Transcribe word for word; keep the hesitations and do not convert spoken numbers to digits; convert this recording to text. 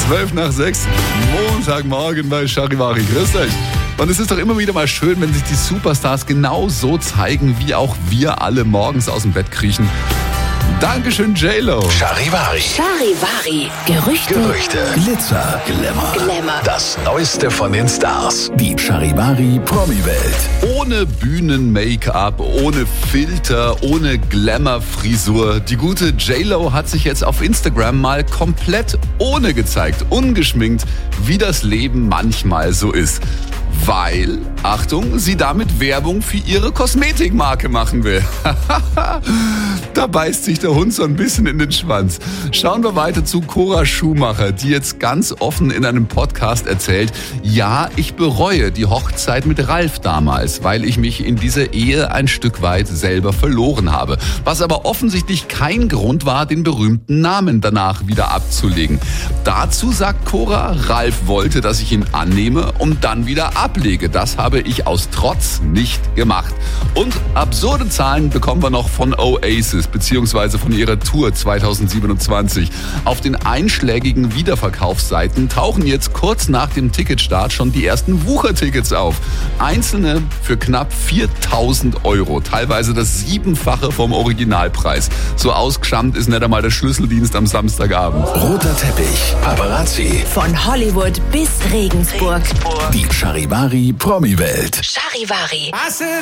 zwölf nach sechs, Montagmorgen bei Charivari. Grüßt euch. Und es ist doch immer wieder mal schön, wenn sich die Superstars genau so zeigen, wie auch wir alle morgens aus dem Bett kriechen. Dankeschön, J-Lo. Charivari. Charivari. Gerüchte. Gerüchte. Glitzer, Glamour. Glamour. Das Neueste von den Stars. Die Charivari Promi-Welt. Ohne Bühnen-Make-up, ohne Filter, ohne Glamour-Frisur. Die gute J-Lo hat sich jetzt auf Instagram mal komplett ohne gezeigt, ungeschminkt, wie das Leben manchmal so ist. Weil, Achtung, sie damit Werbung für ihre Kosmetikmarke machen will. Da beißt sich der Hund so ein bisschen in den Schwanz. Schauen wir weiter zu Cora Schumacher, die jetzt ganz offen in einem Podcast erzählt, ja, ich bereue die Hochzeit mit Ralf damals, weil ich mich in dieser Ehe ein Stück weit selber verloren habe. Was aber offensichtlich kein Grund war, den berühmten Namen danach wieder abzulegen. Dazu sagt Cora, Ralf wollte, dass ich ihn annehme und dann wieder ablege. Das habe ich aus Trotz nicht gemacht. Und absurde Zahlen bekommen wir noch von Oasis beziehungsweise von ihrer Tour zwanzig siebenundzwanzig. Auf den einschlägigen Wiederverkaufsseiten tauchen jetzt kurz nach dem Ticketstart schon die ersten Wuchertickets auf. Einzelne für knapp viertausend Euro, teilweise das Siebenfache vom Originalpreis. So ausgeschammt ist nicht einmal der Schlüsseldienst am Samstagabend. Roter Teppich, Paparazzi. Von Hollywood bis Regensburg. Die Charivari Promi-Welt. Charivari.